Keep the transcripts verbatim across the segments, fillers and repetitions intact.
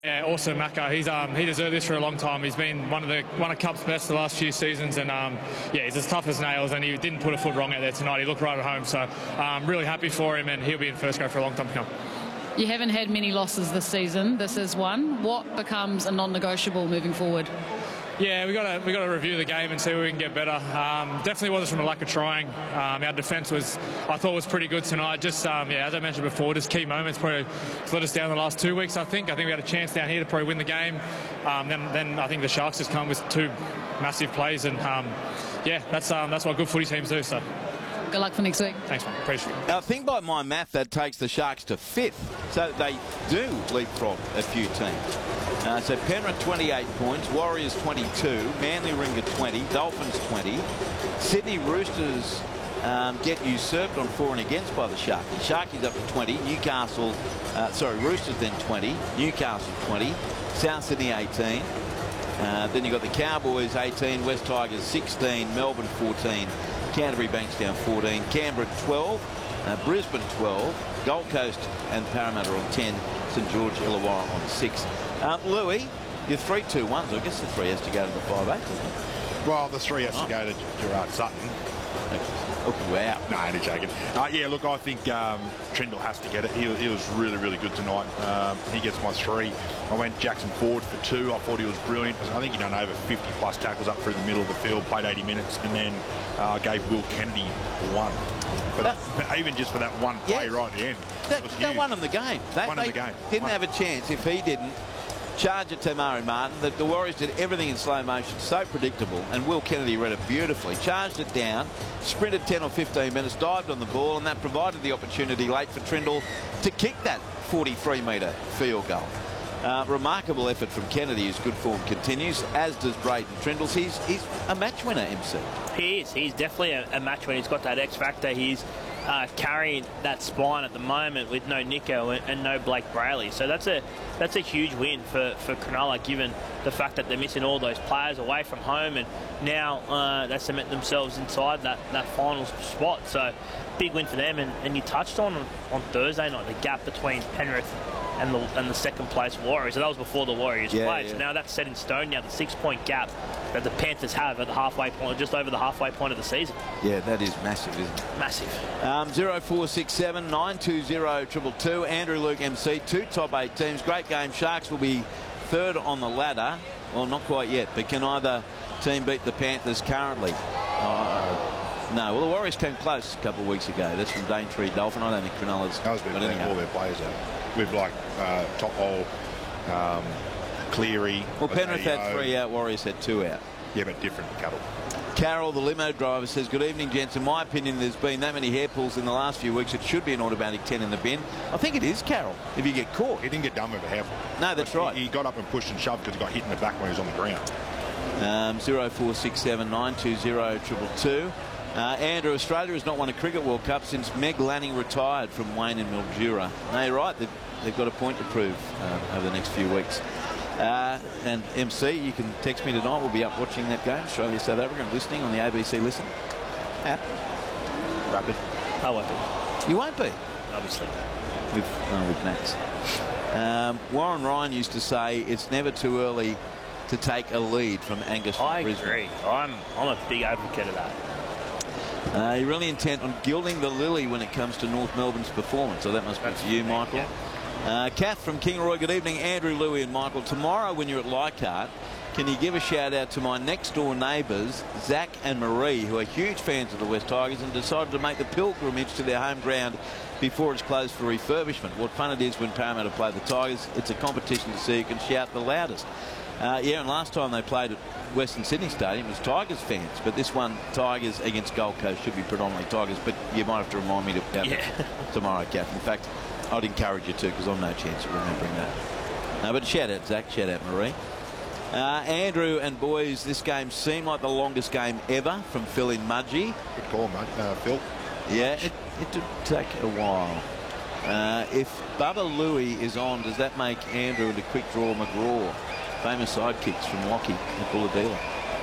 Yeah, awesome, Macca. He's um he deserved this for a long time. He's been one of the one of Cup's best the last few seasons, and um yeah, he's as tough as nails. And he didn't put a foot wrong out there tonight. He looked right at home. So I'm um, really happy for him, and he'll be in first grade for a long time to come. You haven't had many losses this season. This is one. What becomes a non-negotiable moving forward? Yeah, we got to we got to review the game and see where we can get better. Um, definitely wasn't from a lack of trying. Um, our defence was, I thought, was pretty good tonight. Just um, yeah, as I mentioned before, just key moments probably let us down the last two weeks. I think I think we had a chance down here to probably win the game. Um, then then I think the Sharks just come with two massive plays, and um, yeah, that's um, that's what good footy teams do. So. Good luck for next week. Thanks, man. Appreciate it. I think by my math that takes the Sharks to fifth, so they do leapfrog a few teams. Uh, so Penrith twenty-eight points, Warriors twenty-two, Manly Ringer twenty, Dolphins twenty. Sydney Roosters um, get usurped on for and against by the Sharkies. Sharkies up to twenty, Newcastle, uh, sorry, Roosters then twenty, Newcastle twenty, South Sydney eighteen. Uh, then you've got the Cowboys eighteen, West Tigers sixteen, Melbourne fourteen, Canterbury Bankstown fourteen, Canberra twelve, uh, Brisbane twelve, Gold Coast and Parramatta on ten, St George Illawarra on six. Uh, Louis, your three two ones, I guess the three has to go to the five eight, doesn't it? Well, the three has oh. to go to Gerard Sutton. Oh, wow. No, only joking. Uh, yeah, look, I think um, Trindle has to get it. He, he was really, really good tonight. Um, he gets my three. I went Jackson Ford for two. I thought he was brilliant. I think he done over fifty plus tackles up through the middle of the field, played eighty minutes, and then I uh, gave Will Kennedy one. But that, even just for that one play yeah, right at the end. That, that won him the game. They, won they him the game. Didn't won. have a chance if he didn't. Charge at Tamari Martin. The, the Warriors did everything in slow motion, so predictable, and Will Kennedy read it beautifully. Charged it down, sprinted ten or fifteen minutes, dived on the ball, and that provided the opportunity late for Trindle to kick that forty-three metre field goal. Uh, remarkable effort from Kennedy, whose good form continues, as does Braden Trindle. He's, he's a match winner, M C. He is. He's definitely a, a match winner. He's got that X factor. He's uh, carrying that spine at the moment with no Nico and, and no Blake Brayley. So that's a that's a huge win for, for Cronulla, given the fact that they're missing all those players away from home, and now uh, they cement themselves inside that, that final spot. So big win for them. And, and you touched on on Thursday night the gap between Penrith and the, and the second place Warriors. So that was before the Warriors yeah, played. Yeah. So now that's set in stone now, the six point gap that the Panthers have at the halfway point, just over the halfway point of the season. Yeah, that is massive, isn't it? Massive. Um, zero four six seven nine two zero two two two. Andrew Luke M C, two top eight teams. Great game. Sharks will be third on the ladder. Well, not quite yet, but can either team beat the Panthers currently? Uh, no. Well, the Warriors came close a couple of weeks ago. That's from Daintree Dolphin. I don't think Cronulla's that was been playing all their players out. With like uh, Top Hole, um, Cleary. Well, Penrith had three out, Warriors had two out. Yeah, but different cattle. Carol, the limo driver, says, good evening, gents. In my opinion, there's been that many hair pulls in the last few weeks. It should be an automatic ten in the bin. I think it is, Carol, if you get caught. He didn't get done with a hair pull. No, that's but right. He, he got up and pushed and shoved because he got hit in the back when he was on the ground. Um, zero four six seven nine two zero two two two. Uh, Andrew, Australia has not won a Cricket World Cup since Meg Lanning retired from Wayne and Mildura. No, you're right. They've, they've got a point to prove uh, over the next few weeks. Uh, and M C, you can text me tonight. We'll be up watching that game, Australia South Africa, and listening on the A B C Listen app. Rapid. I won't be. You won't be? Obviously. With, oh, with Max. Um, Warren Ryan used to say it's never too early to take a lead from Angus from I Brisbane. agree. I'm, I'm a big advocate of that. Uh, you're really intent on gilding the lily when it comes to North Melbourne's performance, so that must be That's for you, me, Michael. yeah. Uh, Kath from Kingaroy, good evening. Andrew, Louis and Michael. Tomorrow when you're at Leichhardt, can you give a shout out to my next door neighbours, Zach and Marie, who are huge fans of the West Tigers and decided to make the pilgrimage to their home ground before it's closed for refurbishment. What fun it is when Parramatta play the Tigers. It's a competition to see who can shout the loudest. Uh, yeah, and last time they played at Western Sydney Stadium was Tigers fans, but this one, Tigers against Gold Coast, should be predominantly Tigers, but you might have to remind me to about yeah. that tomorrow, Kath. In fact, I'd encourage you to, because I'm no chance of remembering that. No, but shout out Zach, shout out Marie. Uh, Andrew and boys, this game seemed like the longest game ever from Phil in Mudgee. Good call, mate. Uh, Phil. Yeah, it, it did take a while. Uh, if Bubba Louie is on, does that make Andrew into quick draw McGraw? Famous sidekicks from Lockie at Bulladila.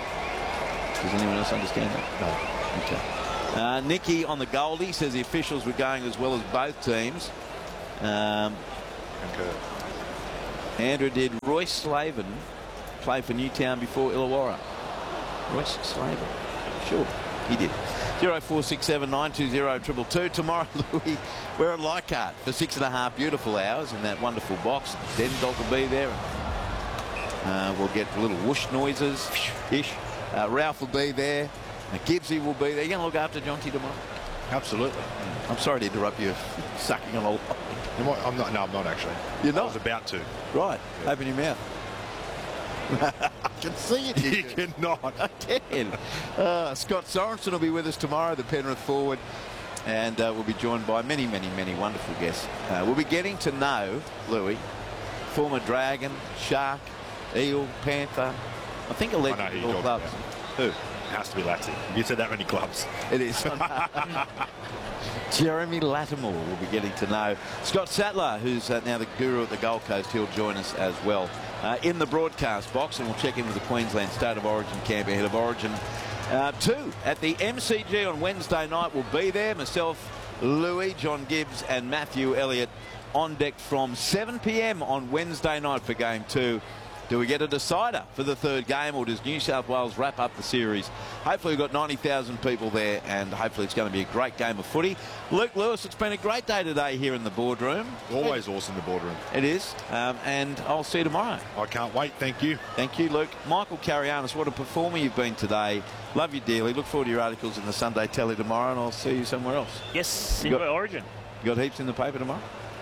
Does anyone else understand that? No. Okay. Uh, Nicky on the Goldie says the officials were going as well as both teams. Um, Concur. Andrew, did Royce Slavin play for Newtown before Illawarra? Royce Slavin. Sure, he did. zero four six seven nine two zero two two. Tomorrow, Louis, we're at Leichhardt for six and a half beautiful hours in that wonderful box. Den Dog will be there. Uh, we'll get little whoosh noises. Ish. Uh, Ralph will be there. Uh, Gibbsy will be there. You going to look after Jonty tomorrow? Absolutely. I'm sorry to interrupt you. Sucking on all. I'm not. No, I'm not actually. You're not? I was about to. Right. Yeah. Open your mouth. I can see it. You cannot. I can. Uh, Scott Sorensen will be with us tomorrow, the Penrith forward, and uh, we'll be joined by many, many, many wonderful guests. Uh, we'll be getting to know Louis, former Dragon, Shark, Eel, Panther. I think a legend I know who of you're all talking clubs. about. Who? It has to be Latsy. You said that many clubs. It is. Jeremy Lattimore will be getting to know. Scott Sattler, who's uh, now the guru at the Gold Coast, he'll join us as well uh, in the broadcast box, and we'll check in with the Queensland State of Origin camp ahead of Origin uh, two at the M C G on Wednesday night. We'll be there. Myself, Louis, John Gibbs and Matthew Elliott on deck from seven p m on Wednesday night for game two. Do we get a decider for the third game, or does New South Wales wrap up the series? Hopefully we've got ninety thousand people there, and hopefully it's going to be a great game of footy. Luke Lewis, it's been a great day today here in the boardroom. Always awesome, the boardroom. It is, um, and I'll see you tomorrow. I can't wait. Thank you. Thank you, Luke. Michael Carianis, what a performer you've been today. Love you dearly. Look forward to your articles in the Sunday Telly tomorrow, and I'll see you somewhere else. Yes, You enjoy got- Origin. You got heaps in the paper tomorrow?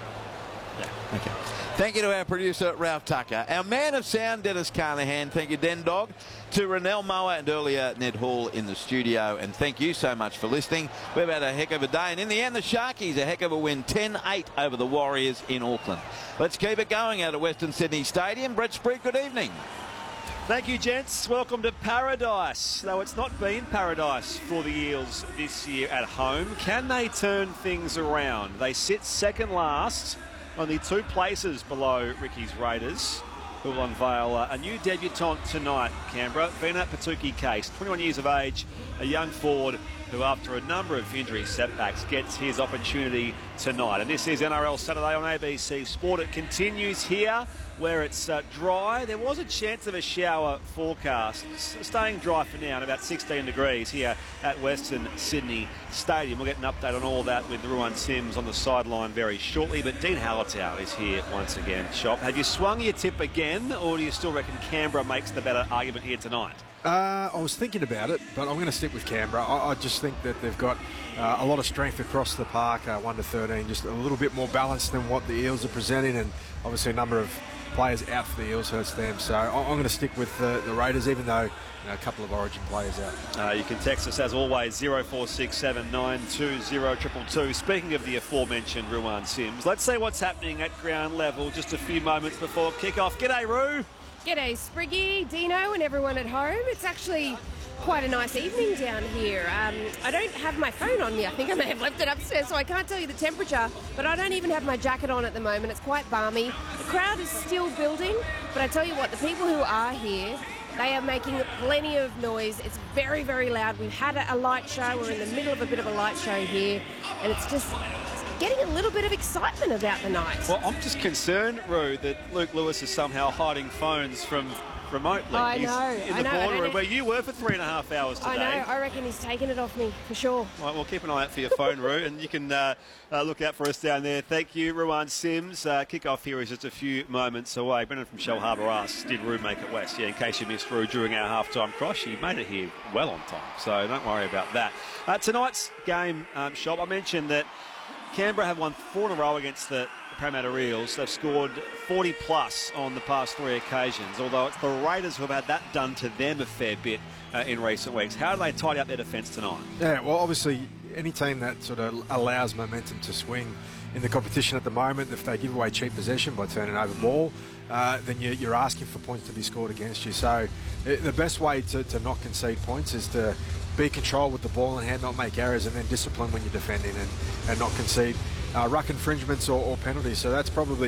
Yeah. Okay. Thank you to our producer, Ralph Tucker. Our man of sound, Dennis Carnahan. Thank you, Den Dog. To Renell Moa and earlier Ned Hall in the studio. And thank you so much for listening. We've had a heck of a day. And in the end, the Sharkies, a heck of a win. ten eight over the Warriors in Auckland. Let's keep it going out at Western Sydney Stadium. Brett Sprigg, good evening. Thank you, gents. Welcome to paradise. Though it's not been paradise for the Eels this year at home. Can they turn things around? They sit second last, only two places below Ricky's Raiders, who will unveil uh, a new debutante tonight, Canberra. Vina Patuki-Case, twenty-one years of age, a young forward who, after a number of injury setbacks, gets his opportunity tonight. And this is N R L Saturday on A B C Sport. It continues here where it's uh, dry. There was a chance of a shower forecast. S staying dry for now, and about sixteen degrees here at Western Sydney Stadium. We'll get an update on all of that with Ruan Sims on the sideline very shortly. But Dean Hallertau is here once again. Shop, have you swung your tip again, or do you still reckon Canberra makes the better argument here tonight? Uh, I was thinking about it, but I'm going to stick with Canberra. I, I just think that they've got uh, a lot of strength across the park, uh, one to thirteen, just a little bit more balanced than what the Eels are presenting, and obviously a number of players out for the Eels hurts them. So I, I'm going to stick with uh, the Raiders, even though you know, a couple of Origin players out. Uh, you can text us as always, zero four six seven nine two zero two two. Speaking of the aforementioned Ruan Sims, let's see what's happening at ground level just a few moments before kick-off. G'day, Roo. G'day, Spriggy, Dino, and everyone at home. It's actually quite a nice evening down here. Um, I don't have my phone on me. I think I may have left it upstairs, so I can't tell you the temperature, but I don't even have my jacket on at the moment. It's quite balmy. The crowd is still building, but I tell you what, the people who are here, they are making plenty of noise. It's very, very loud. We've had a, a light show. We're in the middle of a bit of a light show here, and it's just getting a little bit of excitement about the night. Well, I'm just concerned, Roo, that Luke Lewis is somehow hiding phones from remotely. I He's know, in I the know, I boardroom don't- where you were for three and a half hours today. I know. I reckon he's taken it off me, for sure. Right, well, keep an eye out for your phone, Roo, and you can uh, uh, look out for us down there. Thank you, Ruan Sims. Uh, kick-off here is just a few moments away. Brendan from Shell Harbour asks, did Roo make it west? Yeah, in case you missed Roo during our half-time cross, he made it here well on time, so don't worry about that. Uh, tonight's game, um, Shop, I mentioned that Canberra have won four in a row against the Parramatta Eels. They've scored forty plus on the past three occasions, although it's the Raiders who have had that done to them a fair bit uh, in recent weeks. How do they tidy up their defence tonight? Yeah, well, obviously, any team that sort of allows momentum to swing in the competition at the moment, if they give away cheap possession by turning over ball, uh, then you, you're asking for points to be scored against you. So it, the best way to, to not concede points is to be control with the ball in hand, not make errors, and then discipline when you're defending and, and not concede uh, ruck infringements or, or penalties. So that's probably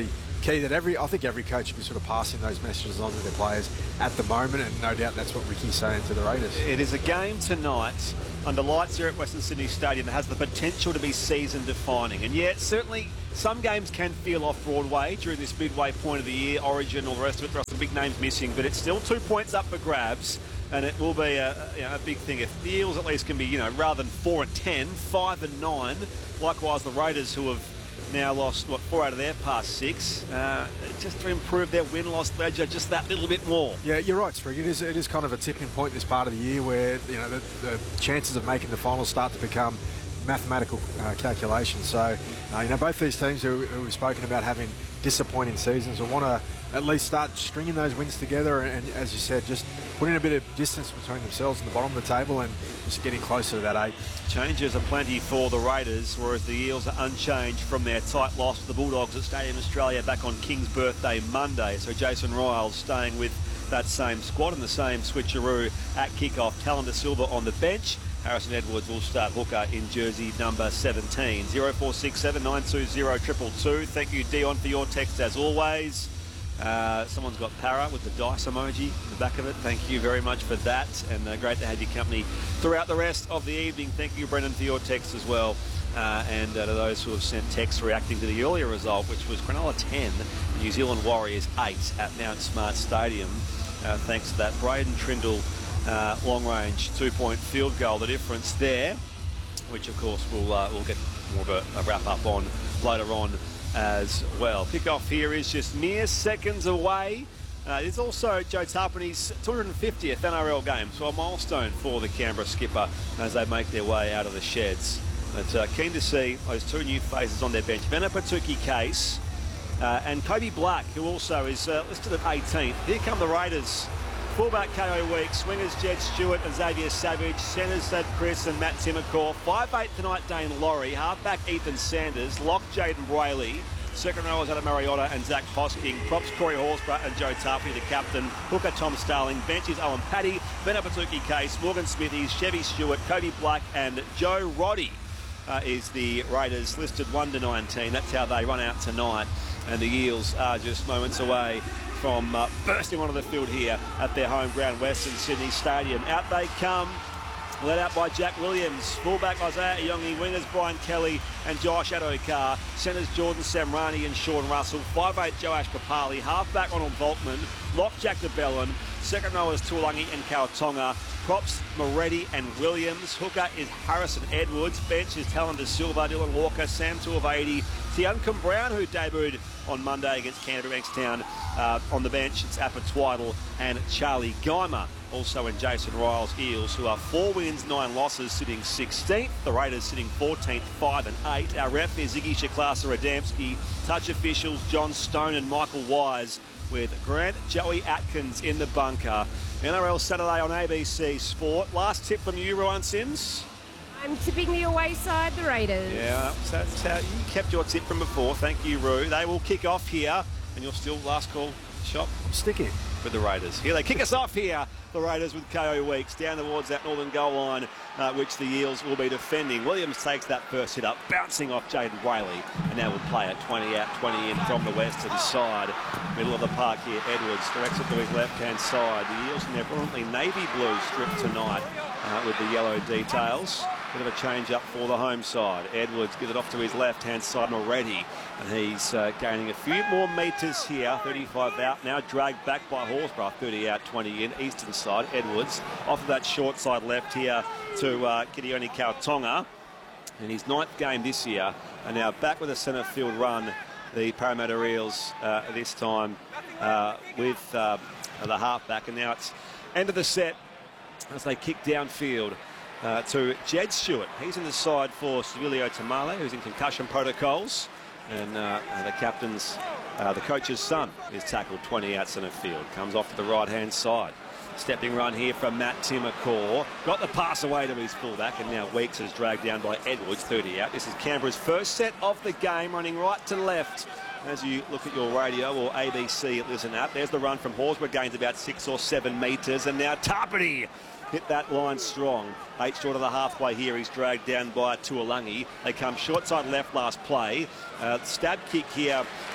key that every, I think every coach should be sort of passing those messages on to their players at the moment, and no doubt that's what Ricky's saying to the Raiders. It is a game tonight under lights here at Western Sydney Stadium that has the potential to be season-defining. And yet, certainly, some games can feel off-Broadway during this midway point of the year, Origin, all the rest of it. There are some big names missing, but it's still two points up for grabs, and it will be a, you know, a big thing. If the Eels at least can be, you know, rather than four and ten, five and nine. Likewise, the Raiders, who have now lost, what, four out of their past six, uh, just to improve their win-loss ledger just that little bit more. Yeah, you're right, Sprig. It is, it is kind of a tipping point this part of the year where, you know, the, the chances of making the finals start to become mathematical uh, calculations. So, uh, you know, both these teams who, who we've spoken about having disappointing seasons will want to at least start stringing those wins together and, and, as you said, just putting a bit of distance between themselves and the bottom of the table and just getting closer to that eight. Changes are plenty for the Raiders, whereas the Eels are unchanged from their tight loss to the Bulldogs at Stadium Australia back on King's birthday Monday. So Jason Riles staying with that same squad and the same switcheroo at kickoff. Talon De Silva on the bench. Harrison Edwards will start hooker in jersey number seventeen. oh four six seven, nine two zero, two two two. Thank you, Dion, for your text as always. Uh, someone's got para with the dice emoji in the back of it. Thank you very much for that, and uh, great to have your company throughout the rest of the evening. Thank you, Brendan, for your text as well. Uh, and uh, to those who have sent texts reacting to the earlier result, which was Cronulla ten, New Zealand Warriors eight at Mount Smart Stadium. Uh, thanks to that Braden Trindle uh, long-range two-point field goal, the difference there, which of course we'll uh, we'll get more of a, a wrap-up on later on as well. Kickoff here is just mere seconds away. Uh, it's also Joe Tarpany's two hundred fiftieth N R L game, so a milestone for the Canberra skipper as they make their way out of the sheds. But uh, keen to see those two new faces on their bench. Venapatuki Case uh, and Kobe Black, who also is uh, listed at eighteenth. Here come the Raiders. Fullback K O Weeks, swingers Jed Stewart and Xavier Savage, centres Sad Chris and Matt Timmercore, five eight tonight Dane Laurie, halfback Ethan Sanders, lock Jaden Brayley, second rowers Adam Mariota and Zach Hosking, props Corey Horsburgh and Joe Tarpany, the captain, hooker Tom Starling, benches Owen Paddy, Venapatuki Case, Morgan Smithies, Chevy Stewart, Kobe Black and Joe Roddy uh, is the Raiders listed one to nineteen. That's how they run out tonight, and the Eels are just moments away from uh, bursting onto the field here at their home ground, Western Sydney Stadium. Out they come, led out by Jack Williams. Fullback Isaiah Iongi, wingers Brian Kelly and Josh Adokar. Centres Jordan Samrani and Sean Russell. five eight Joash Papali. Halfback Ronald Volkman. Lock Jack DeBellin. Second rowers Tuolangi and Kautonga. Props Moretti and Williams. Hooker is Harrison Edwards. Bench is Talon De Silva, Dylan Walker, Sam Tuivasa, Tiancum Brown, who debuted on Monday against Canterbury Bankstown. Uh, on the bench, it's Appa Twiddle and Charlie Geimer. Also in Jason Riles' Eels, who are four wins, nine losses, sitting sixteenth. The Raiders sitting fourteenth, five and eight. Our ref is Ziggy Shaklasa Adamski. Touch officials John Stone and Michael Wise, with Grant Joey Atkins in the bunker. N R L Saturday on A B C Sport. Last tip from you, Rowan Sims. I'm tipping the away side, the Raiders. Yeah, so that's how you kept your tip from before. Thank you, Roo. They will kick off here, and you're still last call shop. I'm sticking with the Raiders. Here they kick us off here. The Raiders with K O Weeks down towards that northern goal line, uh, which the Eels will be defending. Williams takes that first hit up, bouncing off Jaden Brayley, and now will play it twenty out, twenty in from the west to the side. Middle of the park here, Edwards directs it to his left-hand side. The Eels in their brilliantly navy blue strip tonight uh, with the yellow details. Bit of a change up for the home side. Edwards gives it off to his left-hand side already, and he's uh, gaining a few more metres here. thirty-five out, now dragged back by Horsburgh. thirty out, twenty in, eastern side. Edwards off of that short side left here to uh, Kidioni Kautonga. In his ninth game this year, and now back with a centre field run. The Parramatta Eels uh, this time uh, with uh, the halfback, and now it's end of the set as they kick downfield. Uh, to Jed Stewart. He's in the side for Civilio Tamale, who's in concussion protocols. And uh, the captain's, uh, the coach's son is tackled twenty out centre field. Comes off to the right-hand side. Stepping run here from Matt Timmercore. Got the pass away to his fullback, and now Weeks is dragged down by Edwards, thirty out. This is Canberra's first set of the game, running right to left. As you look at your radio or A B C listen app, there's the run from Horsburgh, gains about six or seven metres, and now Tarpany hit that line strong. Eight short of the halfway here. He's dragged down by Tuolangi. They come short side left last play. Uh, stab kick here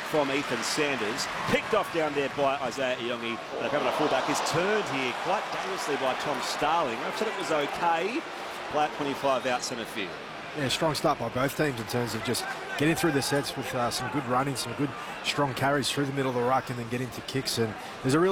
from Ethan Sanders. Picked off down there by Isaiah Iongi. And a Parramatta fullback is turned here quite dangerously by Tom Starling. I said it was okay. Play at twenty-five out centre field. Yeah, strong start by both teams in terms of just getting through the sets with uh, some good running, some good strong carries through the middle of the ruck and then getting to kicks. And there's a real